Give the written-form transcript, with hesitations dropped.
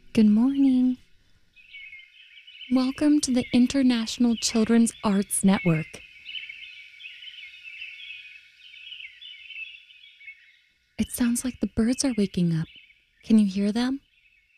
Good morning. Welcome to the International Children's Arts Network. It sounds like the birds are waking up. Can you hear them?